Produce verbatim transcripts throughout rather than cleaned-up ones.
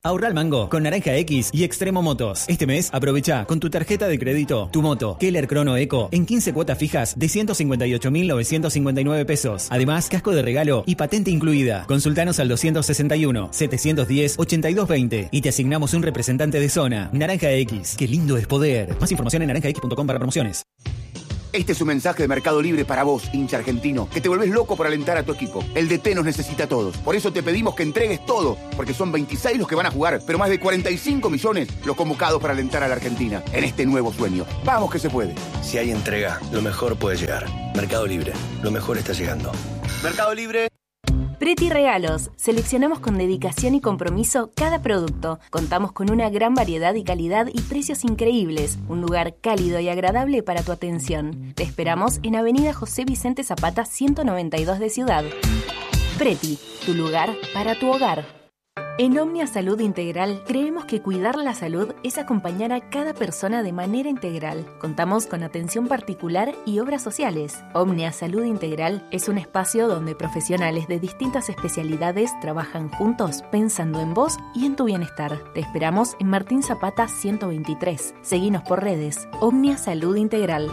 Ahorra al mango con Naranja X y Extremo Motos. Este mes aprovecha con tu tarjeta de crédito tu moto Keller Chrono Eco en quince cuotas fijas de ciento cincuenta y ocho mil novecientos cincuenta y nueve pesos. Además, casco de regalo y patente incluida. Consultanos al doscientos sesenta y uno, setecientos diez, ochenta y dos veinte y te asignamos un representante de zona. Naranja X. Qué lindo es poder. Más información en naranja x punto com para promociones. Este es un mensaje de Mercado Libre para vos, hincha argentino, que te volvés loco por alentar a tu equipo. El D T nos necesita a todos. Por eso te pedimos que entregues todo, porque son veintiséis los que van a jugar, pero más de cuarenta y cinco millones los convocados para alentar a la Argentina en este nuevo sueño. ¡Vamos que se puede! Si hay entrega, lo mejor puede llegar. Mercado Libre, lo mejor está llegando. Mercado Libre. Preti Regalos. Seleccionamos con dedicación y compromiso cada producto. Contamos con una gran variedad y calidad y precios increíbles. Un lugar cálido y agradable para tu atención. Te esperamos en Avenida José Vicente Zapata ciento noventa y dos de Ciudad. Preti, tu lugar para tu hogar. En Omnia Salud Integral creemos que cuidar la salud es acompañar a cada persona de manera integral. Contamos con atención particular y obras sociales. Omnia Salud Integral es un espacio donde profesionales de distintas especialidades trabajan juntos pensando en vos y en tu bienestar. Te esperamos en Martín Zapata ciento veintitrés. Seguinos por redes. Omnia Salud Integral.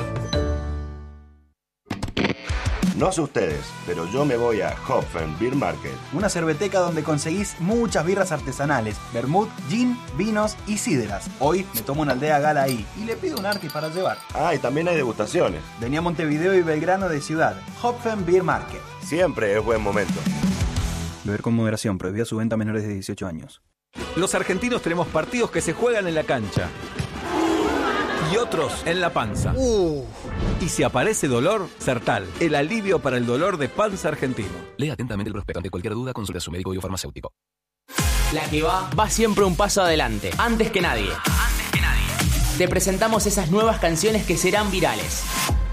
No sé ustedes, pero yo me voy a Hopfen Beer Market. Una cerveteca donde conseguís muchas birras artesanales, vermut, gin, vinos y sidras. Hoy me tomo una Aldea Gala ahí y le pido un artis para llevar. Ah, y también hay degustaciones. Venía a Montevideo y Belgrano de Ciudad. Hopfen Beer Market. Siempre es buen momento. Beber con moderación, prohibida su venta a menores de dieciocho años. Los argentinos tenemos partidos que se juegan en la cancha y otros en la panza. Uh. Y si aparece dolor, Sertal, el alivio para el dolor de panza argentino. Lea atentamente el prospecto. Ante cualquier duda, consulte a su médico o farmacéutico. La que va, va siempre un paso adelante, antes que nadie. Antes que nadie. Te presentamos esas nuevas canciones que serán virales.